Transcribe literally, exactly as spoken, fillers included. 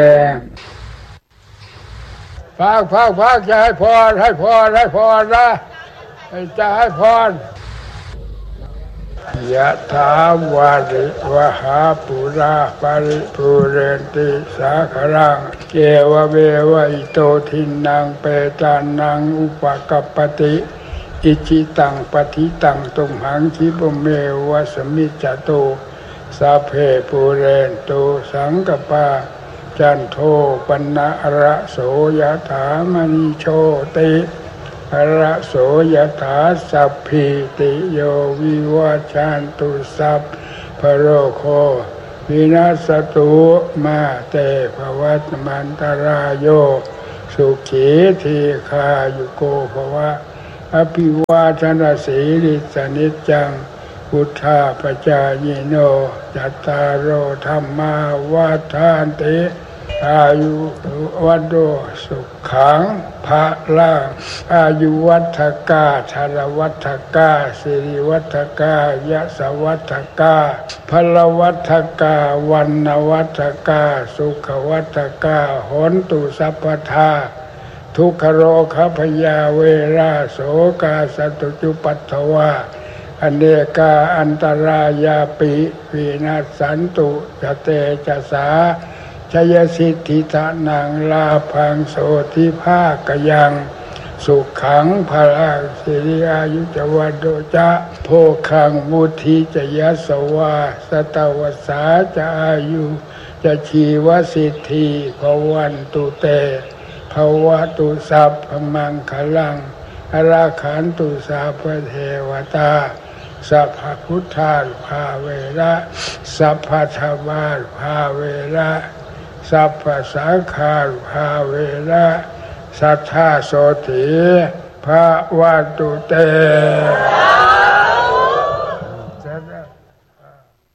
พักพักพักจะให้พรให้พรให้พรนะจะให้พรยะถาวาริวหาปุราปาริปุเรนติสาครังเกวะเววะอิโตทินังเปตานังอุปกัปปติอิจิตังปฏิตังตุมหังคิปเมวะสมิจจโตสัพเพปุเรนตุสังกปาจันโทปนะระโสยถามณิโชติระโสยถาสัพพิติโยวิวัชชันตุสัพพโรโควินาศตุมาเตภวัตมันตรายโยสุขีทีคายุโกภวะอภิวาทนาสีลิสนิจจังพุทธาปจายโนจัตตารโอธัมมาวัฏฏานติอายุวันโดสุขังภะลังอายุวัฏกาชาลวัฏกาสิริวัฏกายะสวัฏกาพลวัฏกาวันนวัฏกาสุขวัฏกาโหนตุสัพพทาทุกขโรคพยาเวราโสกาสตุจุปัฏฐวาอเนกาอันตรายาปิวินาศสันตุจเตจะสาชยสิทธิทานังลาภังโสทิภาคยังสุขังพลังสิริอายุจวัดโดจะโภคังมุทิจะยสวาสตวสาจะอายุจะชีวสิทธิภวันตุเตภวตุสัพพมังคลังอราขันตุสัพพเทวตาสัพพพุทธาภาเวระสัพพธรรมาภาเวระสัพพสังฆาภาเวระสัทธาโสติภะวันตุเต